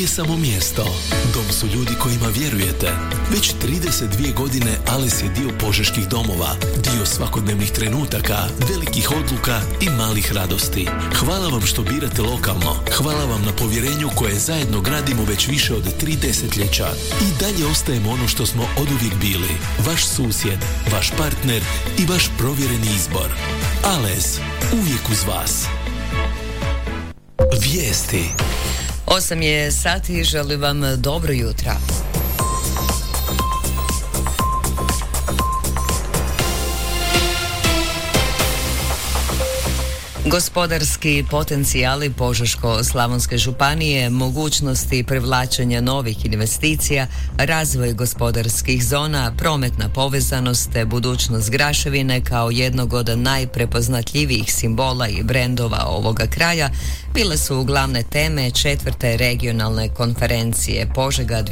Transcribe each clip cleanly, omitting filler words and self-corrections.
nije samo mjesto. Dom su ljudi kojima vjerujete. Već 32 godine Ales je dio požeških domova, dio svakodnevnih trenutaka, velikih odluka i malih radosti. Hvala vam što birate lokalno. Hvala vam na povjerenju koje zajedno gradimo već više od 3 desetljeća. I dalje ostajemo ono što smo oduvijek bili. Vaš susjed, vaš partner i vaš provjereni izbor. Ales, uvijek uz vas. Vijesti. 8 je sati i želim vam dobro jutro. Gospodarski potencijali Požeško-slavonske županije, mogućnosti privlačenja novih investicija, razvoj gospodarskih zona, prometna povezanost te budućnost Graševine kao jednog od najprepoznatljivijih simbola i brendova ovoga kraja bile su glavne teme 4. regionalne konferencije Požega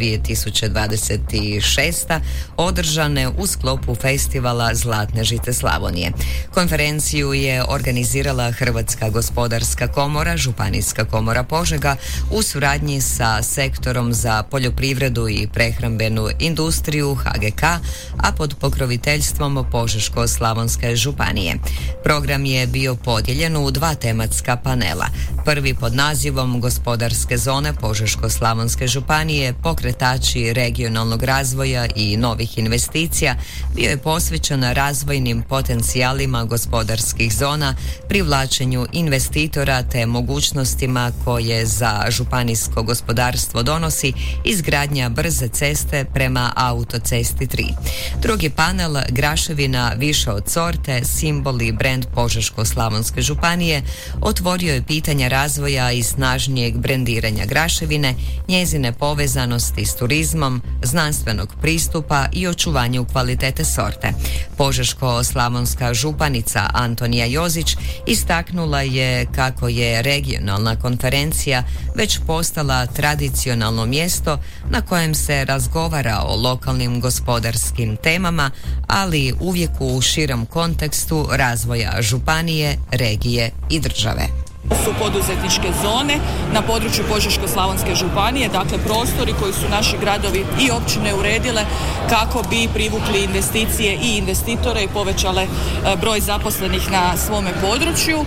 2026. održane u sklopu festivala Zlatne žite Slavonije. Konferenciju je organizirala Hrvatska gospodarska komora, Županijska komora Požega u suradnji sa sektorom za poljoprivredu i prehrambenu industriju HGK, a pod pokroviteljstvom Požeško-slavonske županije. Program je bio podijeljen u 2 tematska panela. Prvi pod nazivom Gospodarske zone Požeško-slavonske županije, pokretači regionalnog razvoja i novih investicija, bio je posvećen razvojnim potencijalima gospodarskih zona, privlačenju investitora te mogućnostima koje za županijsko gospodarstvo donosi izgradnja brze ceste prema autocesti 3. Drugi panel, Graševina više od sorte, simbol i brend Požeško-slavonske županije, otvorio je pitanja razvoja i snažnijeg brendiranja Graševine, njezine povezanosti s turizmom, znanstvenog pristupa i očuvanju kvalitete sorte. Požeško-slavonska županica Antonija Jozić istaknula je kako je regionalna konferencija već postala tradicionalno mjesto na kojem se razgovara o lokalnim gospodarskim temama, ali uvijek u širem kontekstu razvoja županije, regije i države. Su poduzetničke zone na području Požeško-slavonske županije, dakle prostori koji su naši gradovi i općine uredile kako bi privukli investicije i investitore i povećale broj zaposlenih na svome području.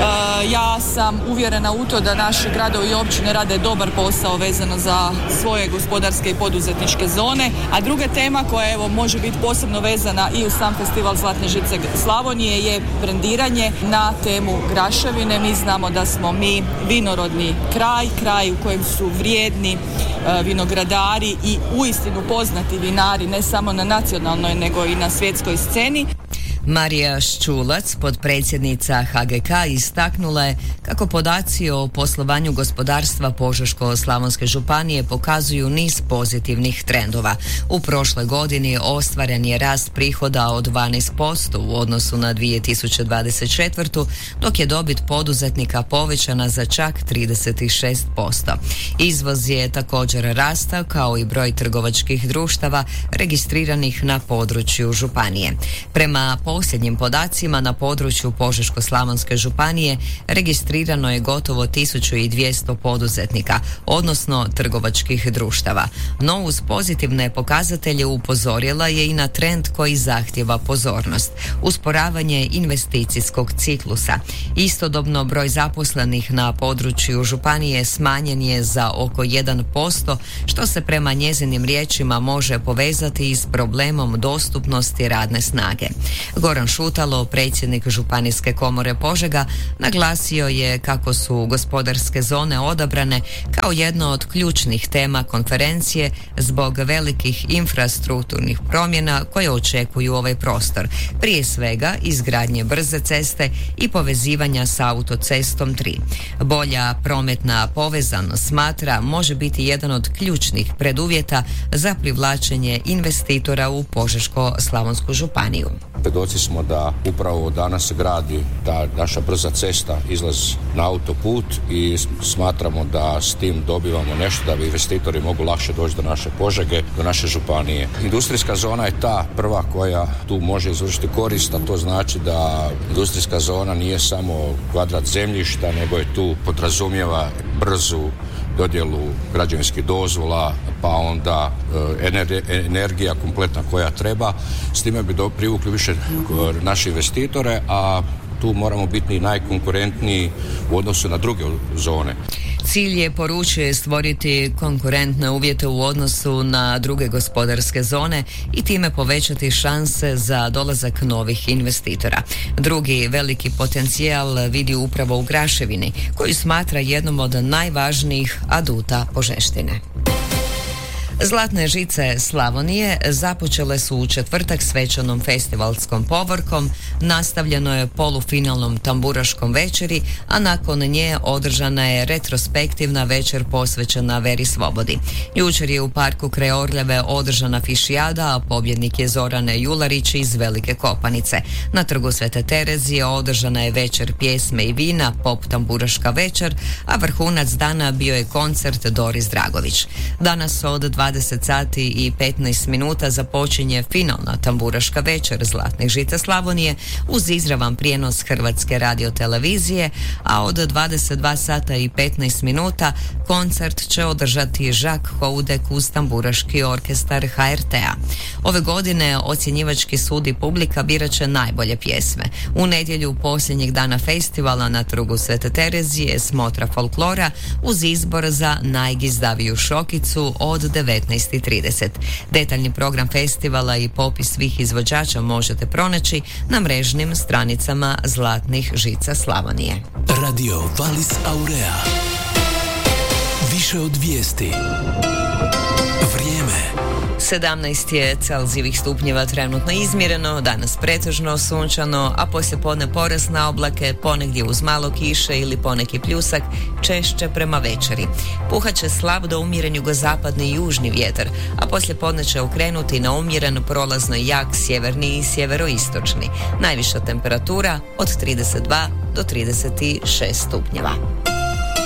Ja sam uvjerena u to da naši gradovi i općine rade dobar posao vezano za svoje gospodarske i poduzetničke zone, a druga tema koja evo može biti posebno vezana i u sam festival Zlatne žice Slavonije je brendiranje na temu Graševine. Mi znamo da smo mi vinorodni kraj u kojem su vrijedni vinogradari i uistinu poznati vinari ne samo na nacionalnoj nego i na svjetskoj sceni. Marija Ščulac, potpredsjednica HGK, istaknula je kako podaci o poslovanju gospodarstva Požeško-slavonske županije pokazuju niz pozitivnih trendova. U prošloj godini ostvaren je rast prihoda od 12% u odnosu na 2024. dok je dobit poduzetnika povećana za čak 36%. Izvoz je također rastao kao i broj trgovačkih društava registriranih na području županije. Prema posljednjim podacima na području Požeško-slavonske županije registrirano je gotovo 1200 poduzetnika, odnosno trgovačkih društava. No uz pozitivne pokazatelje upozorila je i na trend koji zahtjeva pozornost. Usporavanje investicijskog ciklusa. Istodobno broj zaposlenih na području županije smanjen je za oko 1%, što se prema njezinim riječima može povezati i s problemom dostupnosti radne snage. Goran Šutalo, predsjednik Županijske komore Požega, naglasio je kako su gospodarske zone odabrane kao jedno od ključnih tema konferencije zbog velikih infrastrukturnih promjena koje očekuju ovaj prostor. Prije svega izgradnje brze ceste i povezivanja sa autocestom 3. Bolja prometna povezanost smatra može biti jedan od ključnih preduvjeta za privlačenje investitora u Požeško-slavonsku županiju. Svjedoci smo da upravo danas gradi ta naša brza cesta, izlaz na autoput i smatramo da s tim dobivamo nešto da bi investitori mogu lakše doći do naše Požege, do naše županije. Industrijska zona je ta prva koja tu može izvršiti korist, a to znači da industrijska zona nije samo kvadrat zemljišta, nego je tu podrazumijeva brzu dodjelu građevinskih dozvola, pa onda energija kompletna koja treba. S time bi privukli više naše investitore, a tu moramo biti najkonkurentniji u odnosu na druge zone. Cilj je, poručuje, stvoriti konkurentne uvjete u odnosu na druge gospodarske zone i time povećati šanse za dolazak novih investitora. Drugi veliki potencijal vidi upravo u Graševini, koju smatra jednom od najvažnijih aduta Požeštine. Zlatne žice Slavonije započele su u četvrtak svečanom festivalskom povorkom, nastavljeno je polufinalnom tamburaškom večeri, a nakon nje održana je retrospektivna večer posvećena Veri Slobodi. Jučer je u parku kraj Orljave održana fišijada, a pobjednik je Zoran Jularić iz Velike Kopanice. Na trgu Svete Terezije održana je večer pjesme i vina, pop tamburaška večer, a vrhunac dana bio je koncert Doris Dragović. Danas od 20 sati i 15 minuta započinje finalna tamburaška večer Zlatnih žica Slavonije uz izravan prijenos Hrvatske radiotelevizije, a od 22 sata i 15 minuta koncert će održati Žak Houdek uz tamburaški orkestar HRT-a. Ove godine ocjenjivački sud i publika birat će najbolje pjesme. U nedjelju posljednjeg dana festivala na trgu Svete Terezije smotra folklora uz izbor za najgizdaviju šokicu od 19:30. Detaljni program festivala i popis svih izvođača možete pronaći na mrežnim stranicama Zlatnih žica Slavonije. Radio Valis Aurea. Više od vijesti. Vrijeme. 17 je Celzijevih stupnjeva trenutno izmjereno, danas pretežno sunčano, a poslijepodne porast na oblake, ponegdje uz malo kiše ili poneki pljusak, češće prema večeri. Puhat će slab do umjeren jugozapadni i južni vjetar, a poslijepodne će okrenuti na umjeren prolazno jak sjeverni i sjeveroistočni. Najviša temperatura od 32 do 36 stupnjeva.